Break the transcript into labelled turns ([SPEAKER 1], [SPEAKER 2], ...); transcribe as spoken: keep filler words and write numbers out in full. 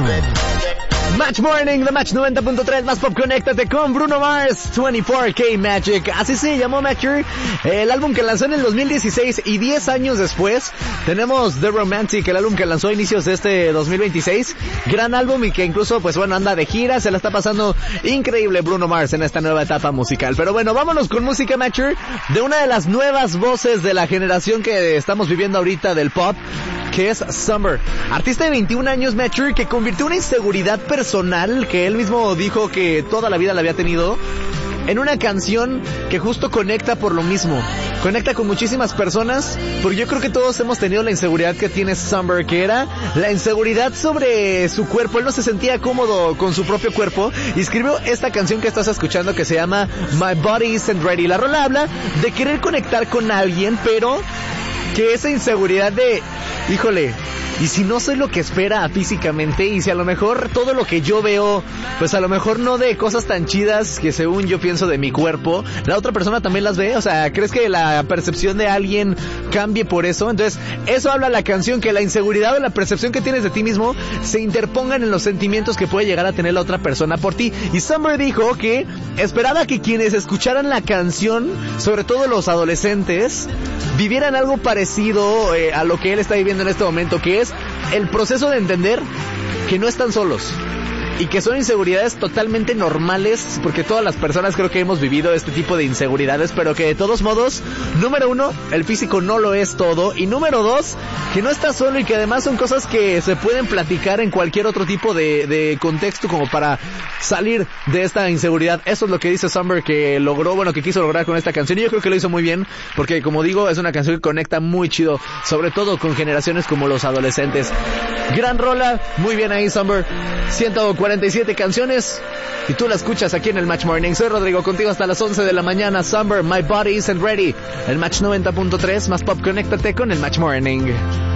[SPEAKER 1] Match Morning, The Match noventa punto tres, más pop, conéctate con Bruno Mars, veinticuatro K Magic. Así se llamó Matcher, el álbum que lanzó en el dos mil dieciséis, y diez años después tenemos The Romantic, el álbum que lanzó a inicios de este dos mil veintiséis. Gran álbum y que incluso, pues bueno, anda de gira, se la está pasando increíble Bruno Mars en esta nueva etapa musical. Pero bueno, vámonos con música, Matcher, de una de las nuevas voces de la generación que estamos viviendo ahorita del pop, que es Summer, artista de veintiún años, Matcher, que convirtió una inseguridad personal que él mismo dijo que toda la vida la había tenido en una canción que justo conecta por lo mismo. Conecta con muchísimas personas, porque yo creo que todos hemos tenido la inseguridad que tiene Summer, que era la inseguridad sobre su cuerpo. Él no se sentía cómodo con su propio cuerpo y escribió esta canción que estás escuchando que se llama My Body Isn't Ready. La rola habla de querer conectar con alguien, pero que esa inseguridad de, híjole, y si no soy lo que espera físicamente, y si a lo mejor todo lo que yo veo, pues a lo mejor no de cosas tan chidas que según yo pienso de mi cuerpo, la otra persona también las ve. O sea, ¿crees que la percepción de alguien cambie por eso? Entonces, eso habla la canción, que la inseguridad o la percepción que tienes de ti mismo se interpongan en los sentimientos que puede llegar a tener la otra persona por ti. Y Summer dijo que esperaba que quienes escucharan la canción, sobre todo los adolescentes, vivieran algo parecido eh, a lo que él está viviendo en este momento, que es el proceso de entender que no están solos y que son inseguridades totalmente normales, porque todas las personas creo que hemos vivido este tipo de inseguridades, pero que de todos modos, número uno, el físico no lo es todo, y número dos, que no estás solo y que además son cosas que se pueden platicar en cualquier otro tipo de, de contexto como para salir de esta inseguridad. Eso es lo que dice Summer que logró, bueno, que quiso lograr con esta canción, y yo creo que lo hizo muy bien, porque como digo, es una canción que conecta muy chido, sobre todo con generaciones como los adolescentes. Gran rola, muy bien ahí Summer, ciento cuarenta y siete canciones y tú la escuchas aquí en el Match Morning. Soy Rodrigo, contigo hasta las once de la mañana. Summer, My Body Isn't Ready, el Match noventa punto tres, más pop, conéctate con el Match Morning.